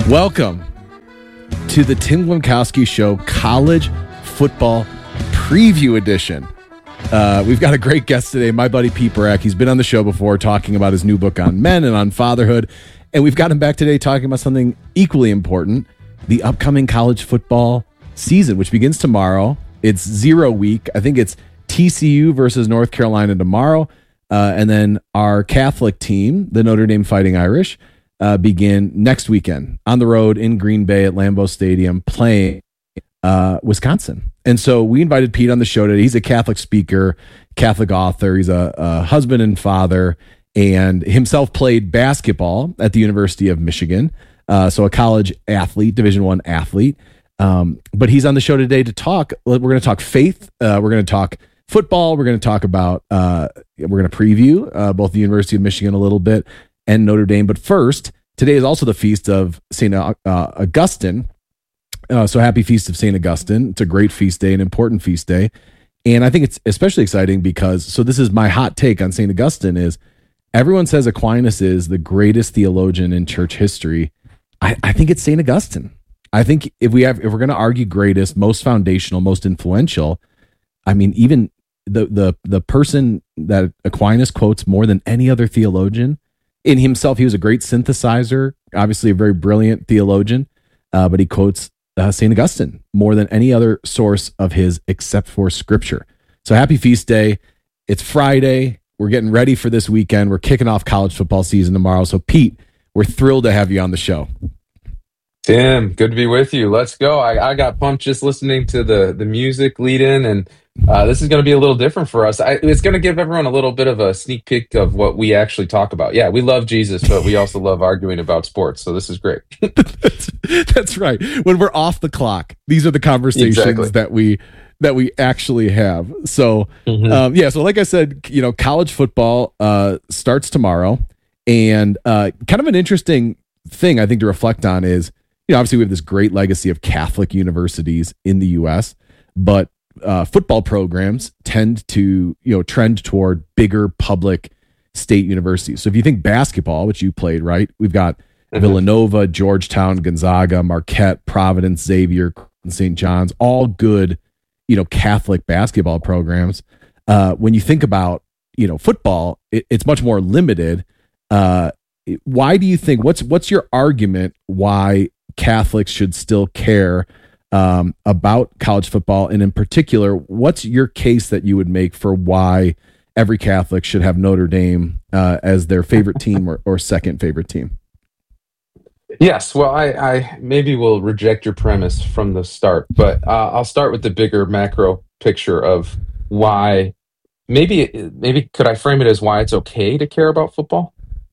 Welcome to the Tim Glemkowski Show College Football Preview Edition. We've got a great guest today, my buddy Pete Barak. He's been on the show before talking about his new book on men and on fatherhood. And we've got him back today talking about something equally important, the upcoming college football season, which begins tomorrow. It's 0 week. I think it's TCU versus North Carolina tomorrow. And then our Catholic team, the Notre Dame Fighting Irish, begin next weekend on the road in Green Bay at Lambeau Stadium playing Wisconsin. And so we invited Pete on the show today. He's a Catholic speaker, Catholic author. He's a husband and father, and himself played basketball at the University of Michigan. So a college athlete, Division I athlete. But he's on the show today to talk. We're going to talk faith. We're going to talk football. We're going to talk about, we're going to preview both the University of Michigan a little bit and Notre Dame. But first, today is also the feast of St. Augustine. So happy feast of St. Augustine. It's a great feast day, an important feast day. And I think it's especially exciting because, so this is my hot take on St. Augustine, is everyone says Aquinas is the greatest theologian in church history. I think it's St. Augustine. I think if we're going to argue greatest, most foundational, most influential, I mean, even the person that Aquinas quotes more than any other theologian, in himself, he was a great synthesizer, obviously a very brilliant theologian, but he quotes St. Augustine more than any other source of his except for Scripture. So happy feast day. It's Friday. We're getting ready for this weekend. We're kicking off college football season tomorrow. So Pete, we're thrilled to have you on the show. Tim, good to be with you. Let's go. I got pumped just listening to the music lead in, and this is going to be a little different for us. It's going to give everyone a little bit of a sneak peek of what we actually talk about. Yeah, we love Jesus, but we also love arguing about sports. So this is great. That's right. When we're off the clock, these are the conversations Exactly. that we actually have. So, so like I said, college football starts tomorrow, and kind of an interesting thing I think to reflect on is, obviously we have this great legacy of Catholic universities in the U.S., but football programs tend to, trend toward bigger public state universities. So if you think basketball, which you played, right? We've got Villanova, Georgetown, Gonzaga, Marquette, Providence, Xavier, St. John's, all good, Catholic basketball programs. When you think about, football, it's much more limited. Why do you think, what's your argument why Catholics should still care about college football? And in particular, what's your case that you would make for why every Catholic should have Notre Dame as their favorite team or second favorite team? Yes, well, I maybe will reject your premise from the start, but I'll start with the bigger macro picture of why. Maybe could I frame it as why it's okay to care about football?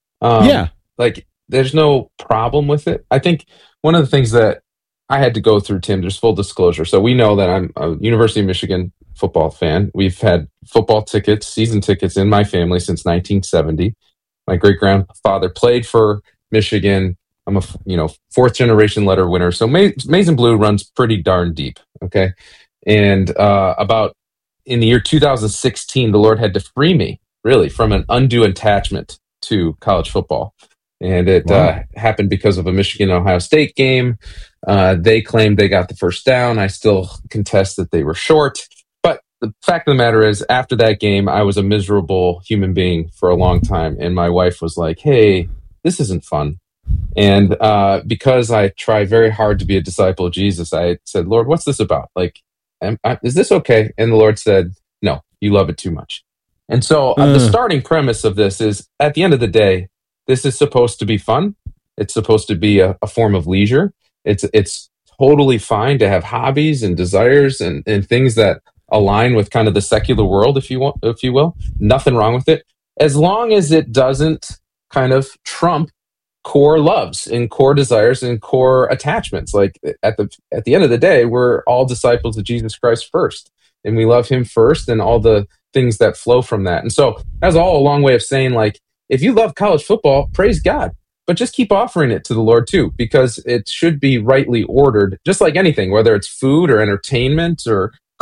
Like there's no problem with it. I think one of the things that I had to go through, Tim, there's full disclosure. So we know that I'm a University of Michigan football fan. We've had football tickets, season tickets in my family since 1970. My great grandfather played for Michigan. I'm a fourth generation letter winner. So Maize and Blue runs pretty darn deep. Okay. And about in the year 2016, the Lord had to free me really from an undue attachment to college football. And it happened because of a Michigan-Ohio State game. They claimed they got the first down. I still contest that they were short. But the fact of the matter is, after that game, I was a miserable human being for a long time. And my wife was like, hey, this isn't fun. And because I try very hard to be a disciple of Jesus, I said, Lord, what's this about? Like, is this okay? And the Lord said, no, you love it too much. And so the starting premise of this is, at the end of the day, this is supposed to be fun. It's supposed to be a form of leisure. It's totally fine to have hobbies and desires and things that align with kind of the secular world, if you will. Nothing wrong with it, as long as it doesn't kind of trump core loves and core desires and core attachments. Like at the end of the day, we're all disciples of Jesus Christ first, and we love Him first, and all the things that flow from that. And so that's all a long way of saying, like, if you love college football, praise God, but just keep offering it to the Lord too, because it should be rightly ordered, just like anything, whether it's food or entertainment or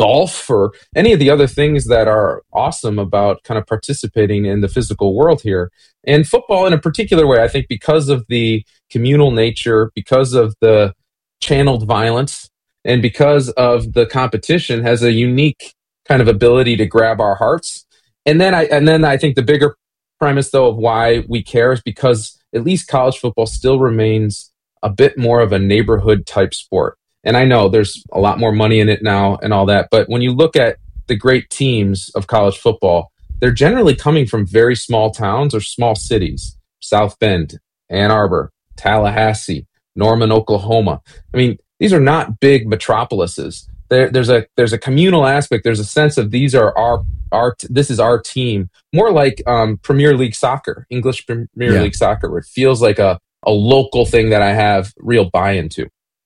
golf or any of the other things that are awesome about kind of participating in the physical world here. And football in a particular way, I think because of the communal nature, because of the channeled violence, and because of the competition, has a unique kind of ability to grab our hearts. And then I think the bigger premise, though, of why we care is because at least college football still remains a bit more of a neighborhood type sport. And I know there's a lot more money in it now and all that, but when you look at the great teams of college football, they're generally coming from very small towns or small cities. South Bend, Ann Arbor, Tallahassee, Norman, Oklahoma. I mean, these are not big metropolises. There's a communal aspect. There's a sense of these are this is our team. More like Premier League soccer, English Premier League soccer, where it feels like a local thing that I have real buy-in to.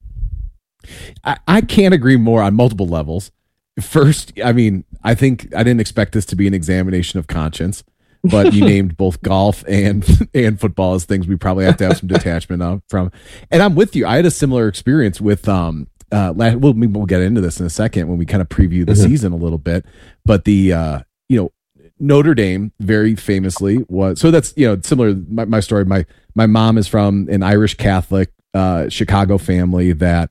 I can't agree more on multiple levels. First, I mean, I think I didn't expect this to be an examination of conscience, but you named both golf and football as things we probably have to have some detachment from. And I'm with you. I had a similar experience with we'll get into this in a second when we kind of preview the season a little bit. But the Notre Dame very famously was, so that's similar. My story. My mom is from an Irish Catholic Chicago family that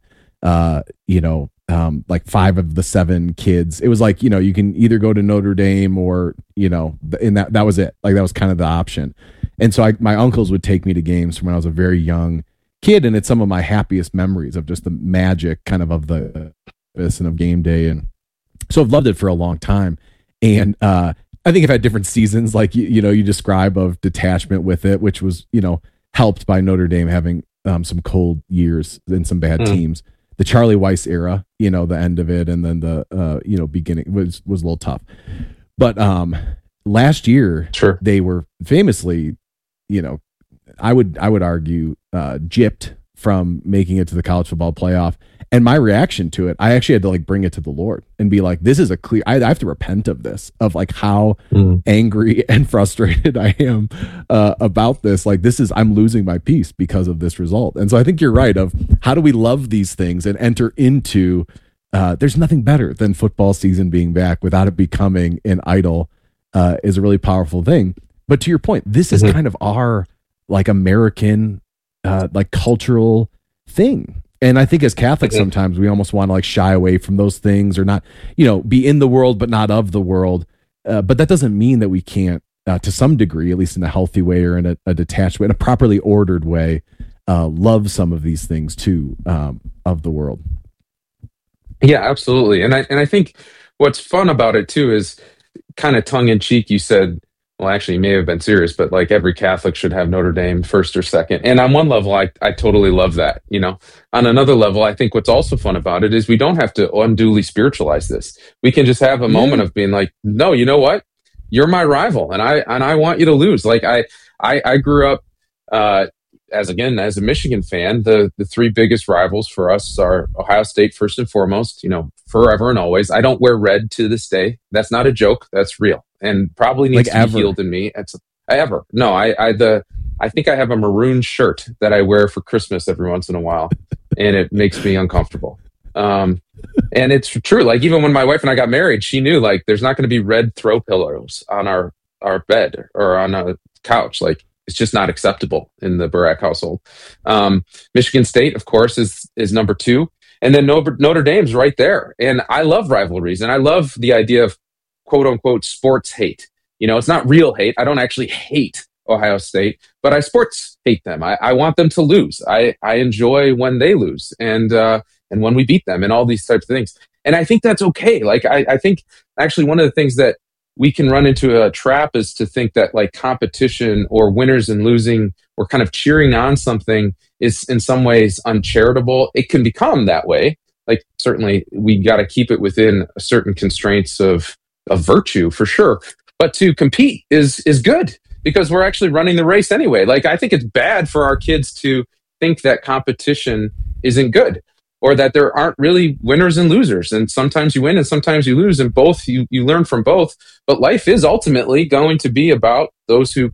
like 5 of the 7 kids, it was like, you can either go to Notre Dame or, and that was it. Like that was kind of the option. And so my uncles would take me to games from when I was a very young kid. And it's some of my happiest memories of just the magic kind of the and of game day. And so I've loved it for a long time. And I think I've had different seasons, like, you describe, of detachment with it, which was, helped by Notre Dame having some cold years and some bad teams. The Charlie Weiss era, the end of it, and then the beginning was a little tough. But last year, they were famously, I would argue, gypped from making it to the college football playoff. And my reaction to it, I actually had to bring it to the Lord and be like, this is I have to repent of this, of how angry and frustrated I am about this. I'm losing my peace because of this result. And so I think you're right of how do we love these things and enter into, there's nothing better than football season being back without it becoming an idol is a really powerful thing. But to your point, this is kind of our American, cultural thing. And I think as Catholics, sometimes we almost want to shy away from those things or not, be in the world, but not of the world. But that doesn't mean that we can't, to some degree, at least in a healthy way or in a detached way, in a properly ordered way, love some of these things too, of the world. Yeah, absolutely. And I think what's fun about it too is kind of tongue in cheek. You said, well, actually, you may have been serious, but every Catholic should have Notre Dame first or second. And on one level, I totally love that. On another level, I think what's also fun about it is we don't have to unduly spiritualize this. We can just have a moment of being like, no, you know what? You're my rival, and I want you to lose. I grew up as a Michigan fan. The 3 biggest rivals for us are Ohio State first and foremost. Forever and always. I don't wear red to this day. That's not a joke. That's real. And probably needs to be healed in me. No, I think I have a maroon shirt that I wear for Christmas every once in a while, and it makes me uncomfortable. And it's true. Even when my wife and I got married, she knew there's not going to be red throw pillows on our bed or on a couch. It's just not acceptable in the Barak household. Michigan State, of course, is number 2. And then Notre Dame's right there. And I love rivalries, and I love the idea of quote unquote sports hate. It's not real hate. I don't actually hate Ohio State, but I sports hate them. I want them to lose. I enjoy when they lose and when we beat them and all these types of things. And I think that's okay. I think actually one of the things that we can run into a trap is to think that competition or winners and losing or kind of cheering on something is in some ways uncharitable. It can become that way. Certainly we got to keep it within certain constraints of virtue for sure. But to compete is good because we're actually running the race anyway. I think it's bad for our kids to think that competition isn't good or that there aren't really winners and losers. And sometimes you win and sometimes you lose, and both you learn from both. But life is ultimately going to be about those who,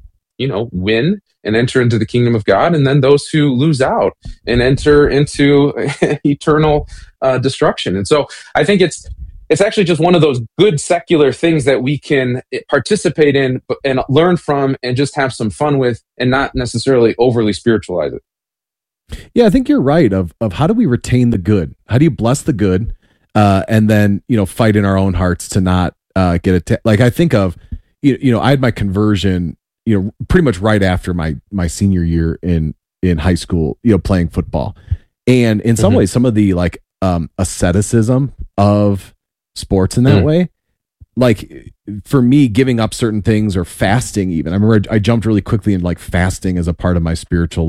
win and enter into the kingdom of God, and then those who lose out and enter into eternal destruction. And so I think it's it's actually just one of those good secular things that we can participate in and learn from and just have some fun with, and not necessarily overly spiritualize it. Yeah, I think you're right. Of how do we retain the good? How do you bless the good, and then fight in our own hearts to not get it. Like I think of, I had my conversion, pretty much right after my senior year in high school, playing football, and in some ways, some of the like asceticism of sports in that way, like for me, giving up certain things or fasting. Even I remember I jumped really quickly in like fasting as a part of my spiritual